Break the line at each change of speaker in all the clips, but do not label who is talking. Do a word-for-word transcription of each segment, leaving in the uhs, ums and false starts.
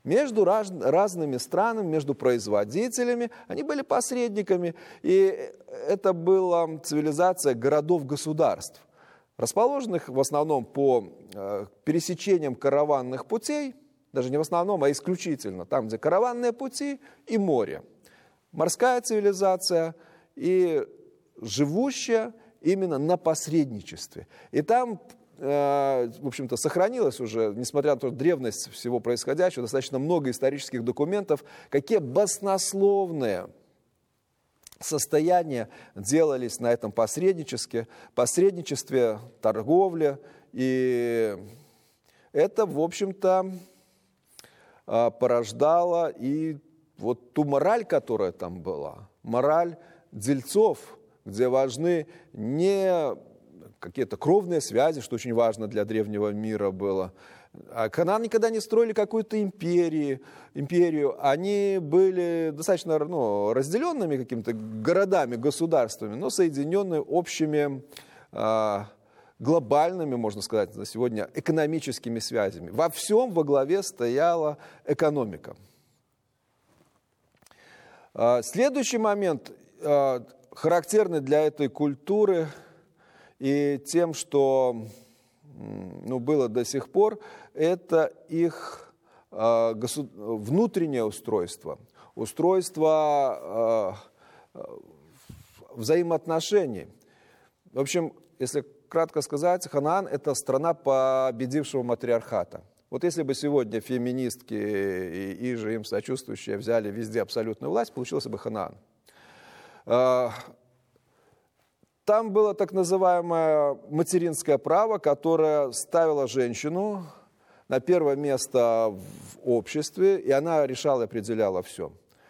Между раз, разными странами, между производителями, они были посредниками, и это была цивилизация городов-государств, расположенных в основном по э, пересечениям караванных путей, даже не в основном, а исключительно, там, где караванные пути и море. Морская цивилизация и живущая именно на посредничестве. И там, э, в общем-то, сохранилось уже, несмотря на древность всего происходящего, достаточно много исторических документов, какие баснословные состояния делались на этом посредничестве, посредничестве, торговле. И это, в общем-то, порождало и вот ту мораль, которая там была, мораль дельцов, где важны не какие-то кровные связи, что очень важно для древнего мира было. А Ханаан никогда не строили какую-то империю, империю. Они были достаточно ну, разделенными какими-то городами, государствами, но соединенные общими а, глобальными, можно сказать, на сегодня экономическими связями. Во всем во главе стояла экономика. А, следующий момент, а, характерный для этой культуры и тем, что ну, было до сих пор, это их э, госу... внутреннее устройство, устройство э, взаимоотношений. В общем, если кратко сказать, Ханаан – это страна победившего матриархата. Вот если бы сегодня феминистки и, и же им сочувствующие взяли везде абсолютную власть, получился бы Ханаан. Э, Там было так называемое материнское право, которое ставило женщину на первое место в обществе, и она решала и определяла все.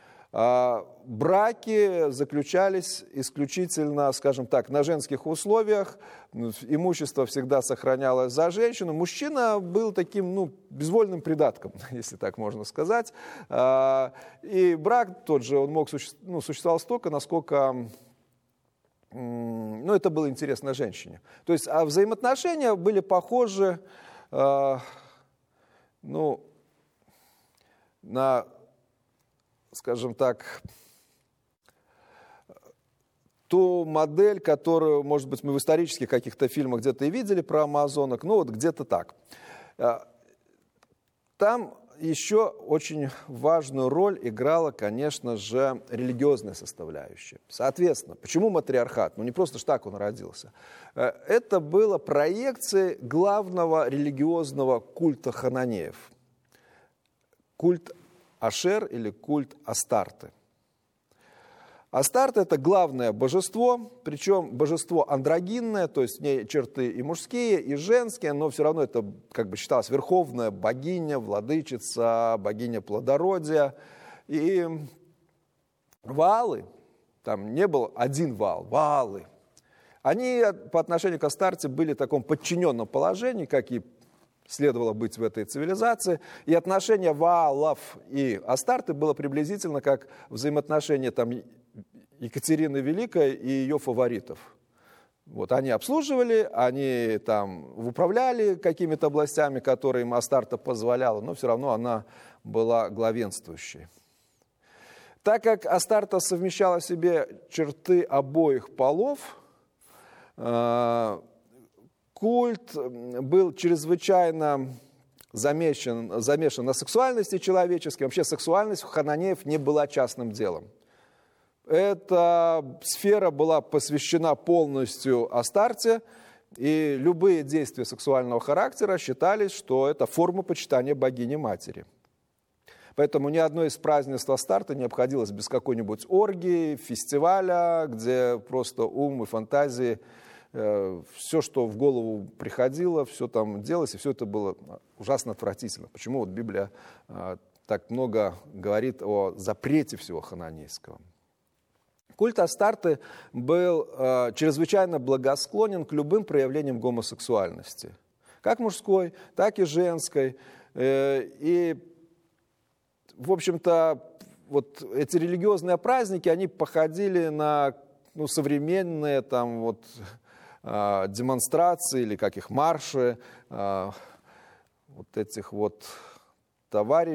Браки заключались исключительно, скажем так, на женских условиях, имущество всегда сохранялось за женщину. Мужчина был таким, ну, безвольным придатком, если так можно сказать. И брак тот же, он мог существовать, ну, существовал столько, насколько... Ну, это было интересно женщине. То есть, а взаимоотношения были похожи, э, ну, на, скажем так, ту модель, которую, может быть, мы в исторических каких-то фильмах где-то и видели про амазонок, ну, вот где-то так. Там еще очень важную роль играла, конечно же, религиозная составляющая. Соответственно, почему матриархат? Ну, не просто ж так он родился. Это было проекцией главного религиозного культа хананеев. Культ Ашер или культ Астарты. Астарта – это главное божество, причем божество андрогинное, то есть в ней черты и мужские, и женские, но все равно это, как бы считалось, верховная богиня, владычица, богиня плодородия. И Ваалы, там не был один Ваал, Ваалы, они по отношению к Астарте были в таком подчиненном положении, как и следовало быть в этой цивилизации. И отношение Ваалов и Астарты было приблизительно как взаимоотношения там, Екатерины Великой и ее фаворитов. Вот они обслуживали, они там управляли какими-то областями, которые им Астарта позволяла, но все равно она была главенствующей. Так как Астарта совмещала в себе черты обоих полов, культ был чрезвычайно замешан, замешан на сексуальности человеческой. Вообще сексуальность у хананеев не была частным делом. Эта сфера была посвящена полностью Астарте, и любые действия сексуального характера считались, что это форма почитания богини-матери. Поэтому ни одно из празднеств Астарты не обходилось без какой-нибудь оргии, фестиваля, где просто ум и фантазии, э, все, что в голову приходило, все там делалось, и все это было ужасно отвратительно. Почему вот Библия э, так много говорит о запрете всего хананейского? Культ Астарты был э, чрезвычайно благосклонен к любым проявлениям гомосексуальности. Как мужской, так и женской. Э, и, в общем-то, вот эти религиозные праздники, они походили на ну, современные там, вот, э, демонстрации или как их марши, э, вот этих вот товарищей.